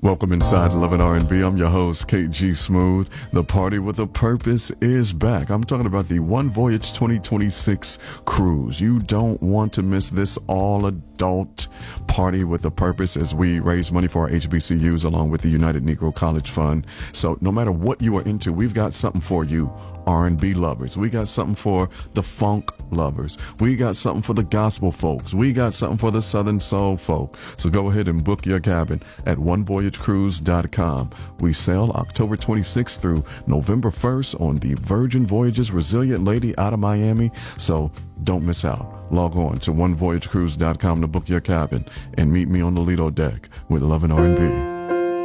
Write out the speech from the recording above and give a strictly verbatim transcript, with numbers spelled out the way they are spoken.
Welcome inside Love and R and B. I'm your host, K G Smooth. The party with a purpose is back. I'm talking about the One Voyage twenty twenty-six cruise. You don't want to miss this all-adult party with a purpose as we raise money for our H B C Us along with the United Negro College Fund. So no matter what you are into, we've got something for you, R and B lovers. We got something for the funk lovers. We got something for the gospel folks. We got something for the Southern Soul folk. So go ahead and book your cabin at one voyage cruise dot com. We sail October twenty-sixth through November first on the Virgin Voyages Resilient Lady out of Miami. So don't miss out. Log on to one voyage cruise dot com to book your cabin and meet me on the Lido deck with Love and R and B.